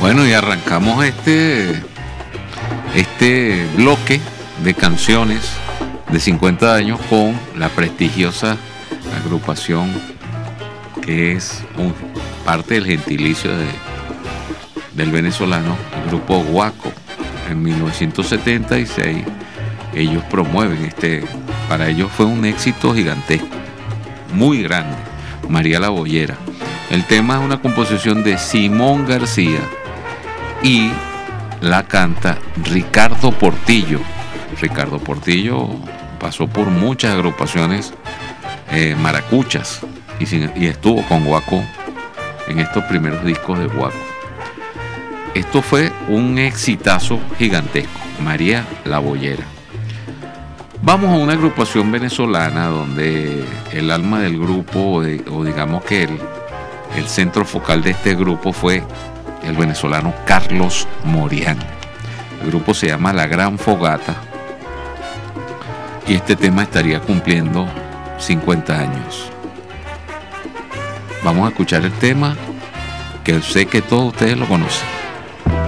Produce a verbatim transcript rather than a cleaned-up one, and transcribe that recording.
Bueno, y arrancamos este, este bloque de canciones de cincuenta años con la prestigiosa agrupación que es un, parte del gentilicio de, del venezolano, el grupo Guaco. En mil novecientos setenta y seis ellos promueven este, para ellos fue un éxito gigantesco, muy grande, María la Boyera. El tema es una composición de Simón García y la canta Ricardo Portillo. Ricardo Portillo pasó por muchas agrupaciones eh, maracuchas y, sin, y estuvo con Guaco en estos primeros discos de Guaco. Esto fue un exitazo gigantesco, María la Boyera. Vamos a una agrupación venezolana donde el alma del grupo, o, de, o digamos que el, el centro focal de este grupo fue el venezolano Carlos Morián. El grupo se llama La Gran Fogata y este tema estaría cumpliendo cincuenta años. Vamos a escuchar el tema que sé que todos ustedes lo conocen.